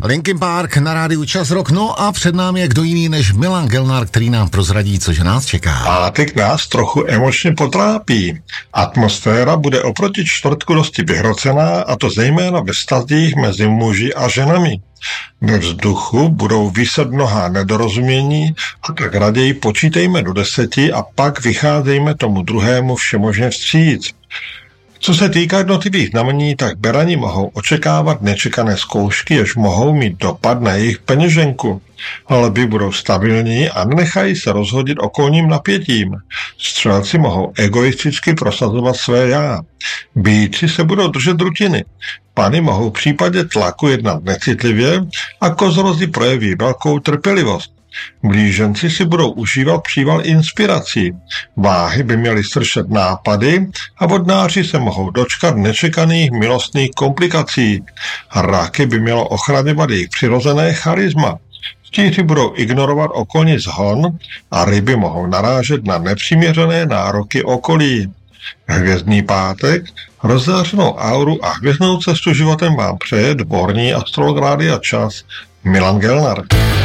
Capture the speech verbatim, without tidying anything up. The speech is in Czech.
Linkin Park na rádiu Čas Rock, no a před námi je kdo jiný než Milan Gelnar, který nám prozradí, což nás čeká. Pátek nás trochu emočně potrápí. Atmosféra bude oproti čtvrtku dosti vyhrocená, a to zejména ve vztazích mezi muži a ženami. Ve vzduchu budou viset mnohá nedorozumění, a tak raději počítejme do deseti a pak vycházejme tomu druhému všemožně vstříc. Co se týká jednotlivých znamení, tak berani mohou očekávat nečekané zkoušky, jež mohou mít dopad na jejich peněženku. Ale by budou stabilní a nenechají se rozhodit okolním napětím. Střelci mohou egoisticky prosazovat své já. Býci se budou držet rutiny. Pany mohou v případě tlaku jednat necitlivě a kozorozy projeví velkou trpělivost. Blíženci si budou užívat příval inspirací. Váhy by měly sršet nápady a vodnáři se mohou dočkat nečekaných milostných komplikací. Raky by mělo ochraňovat jejich přirozené charisma. Štíři budou ignorovat okolní zhon a ryby mohou narážet na nepřiměřené nároky okolí. Hvězdný pátek, rozzářenou auru a hvězdnou cestu životem vám přeje dvorní astrolog Rádia Čas Milan Gelnar.